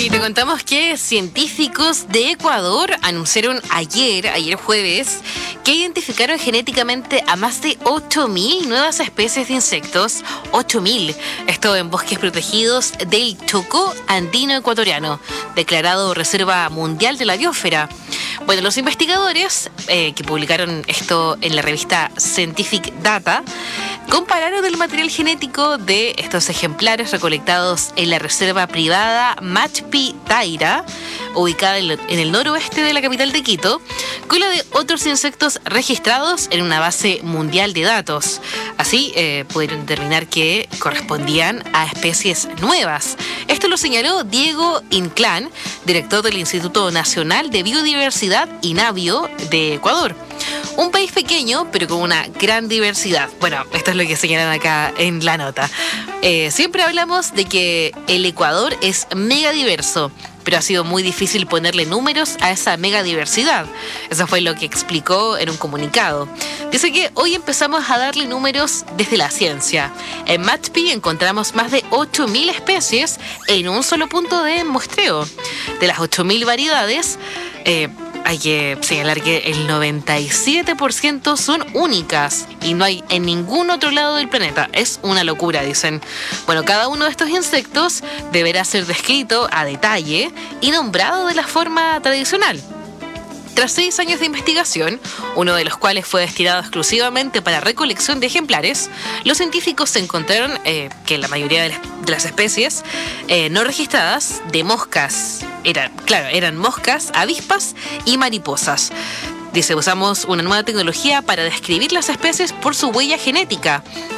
Y te contamos que científicos de Ecuador anunciaron ayer jueves, que identificaron genéticamente a más de 8.000 nuevas especies de insectos. 8.000. Esto en bosques protegidos del Chocó andino ecuatoriano, declarado Reserva Mundial de la Biosfera. Bueno, los investigadores que publicaron esto en la revista Scientific Data compararon el material genético de estos ejemplares recolectados en la reserva privada Machpi Taira, ubicada en el noroeste de la capital de Quito, con la de otros insectos registrados en una base mundial de datos. Así pudieron determinar que correspondían a especies nuevas. Esto lo señaló Diego Inclán, director del Instituto Nacional de Biodiversidad INABIO de Ecuador. Un país pequeño, pero con una gran diversidad. Bueno, esto es lo que señalan acá en la nota. Siempre hablamos de que el Ecuador es mega diverso, pero ha sido muy difícil ponerle números a esa mega diversidad. Eso fue lo que explicó en un comunicado. Dice que hoy empezamos a darle números desde la ciencia. En Machpi encontramos más de 8.000 especies en un solo punto de muestreo. De las 8.000 variedades, hay que señalar que el 97% son únicas y no hay en ningún otro lado del planeta. Es una locura, dicen. Bueno, cada uno de estos insectos deberá ser descrito a detalle y nombrado de la forma tradicional. Tras 6 años de investigación, uno de los cuales fue destinado exclusivamente para recolección de ejemplares, los científicos encontraron que la mayoría de las especies no registradas de moscas eran moscas, avispas y mariposas. Dice, usamos una nueva tecnología para describir las especies por su huella genética.